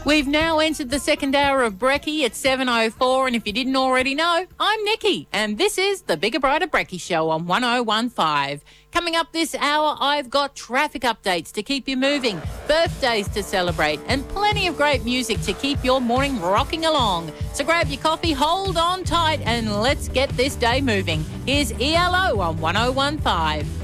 We've now entered the second hour of Brekkie at 7:04, and if you didn't already know, I'm Nikki, and this is the Bigger Brighter Brekkie Show on 101.5. Coming up this hour, I've got traffic updates to keep you moving, birthdays to celebrate, and plenty of great music to keep your morning rocking along. So grab your coffee, hold on tight, and let's get this day moving. Here's ELO on 101.5.